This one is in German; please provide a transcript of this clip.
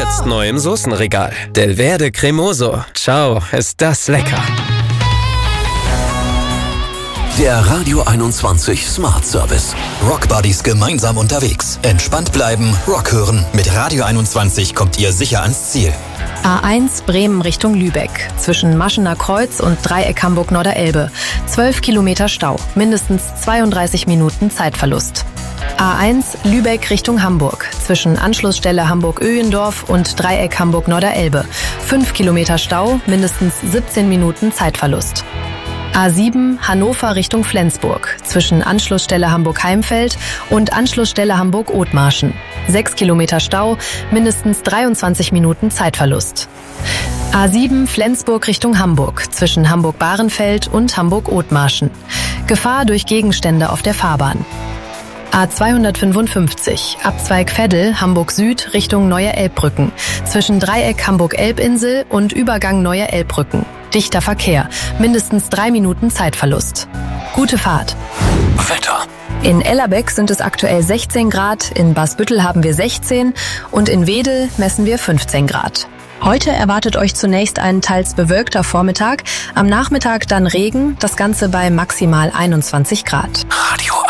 Jetzt neu im Soßenregal. Delverde Cremoso. Ciao, ist das lecker. Der Radio 21 Smart Service. Rock Buddies gemeinsam unterwegs. Entspannt bleiben, Rock hören. Mit Radio 21 kommt ihr sicher ans Ziel. A1 Bremen Richtung Lübeck. Zwischen Maschener Kreuz und Dreieck Hamburg-Norderelbe. 12 Kilometer Stau. Mindestens 32 Minuten Zeitverlust. A1 Lübeck Richtung Hamburg. Zwischen Anschlussstelle Hamburg-Öhendorf und Dreieck Hamburg-Norderelbe. 5 Kilometer Stau. Mindestens 17 Minuten Zeitverlust. A7 Hannover Richtung Flensburg. Zwischen Anschlussstelle Hamburg-Heimfeld und Anschlussstelle Hamburg-Othmarschen. 6 Kilometer Stau, mindestens 23 Minuten Zeitverlust. A7 Flensburg Richtung Hamburg. Zwischen Hamburg-Bahrenfeld und Hamburg-Othmarschen. Gefahr durch Gegenstände auf der Fahrbahn. A255 Abzweig Veddel Hamburg Süd Richtung Neue Elbbrücken. Zwischen Dreieck Hamburg-Elbinsel und Übergang Neue Elbbrücken. Dichter Verkehr. Mindestens 3 Minuten Zeitverlust. Gute Fahrt. Wetter. In Ellerbeck sind es aktuell 16 Grad, in Basbüttel haben wir 16 und in Wedel messen wir 15 Grad. Heute erwartet euch zunächst ein teils bewölkter Vormittag, am Nachmittag dann Regen, das Ganze bei maximal 21 Grad. Radio